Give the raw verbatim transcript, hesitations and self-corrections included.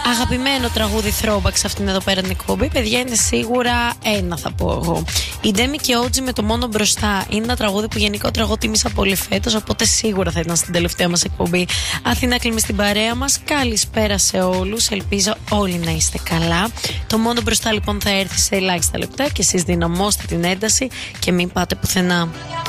αγαπημένο τραγούδι throwback σε αυτήν εδώ πέρα την εκπομπή, παιδιά, είναι σίγουρα ένα, θα πω εγώ. Η Ντέμι και Ότζι με το μόνο μπροστά είναι ένα τραγούδι που γενικότερα εγώ τίμησα πολύ φέτος, οπότε σίγουρα θα ήταν στην τελευταία μας εκπομπή. Αθηνά Κλίμη στην παρέα μας. Καλησπέρα σε όλους. Ελπίζω όλοι να είστε καλά. Το μόνο μπροστά λοιπόν θα έρθει σε ελάχιστα λεπτά και εσείς δυναμώστε την ένταση και μην πάτε πουθενά.